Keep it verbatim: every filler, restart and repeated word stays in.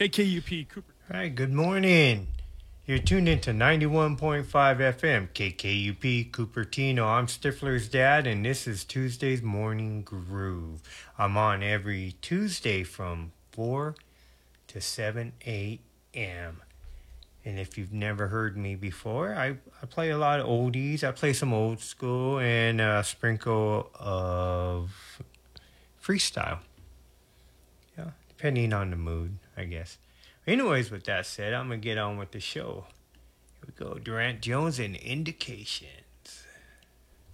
K K U P Cooper. Hi, good morning. You're tuned into ninety-one point five F M, K K U P Cupertino. I'm Stifler's dad, and this is Tuesday's Morning Groove. I'm on every Tuesday from four to seven a.m. And if you've never heard me before, I, I play a lot of oldies. I play some old school and a sprinkle of freestyle. Yeah, depending on the mood, I guess. Anyways, with that said, I'm going to get on with the show. Here we go. Durant Jones and Indication.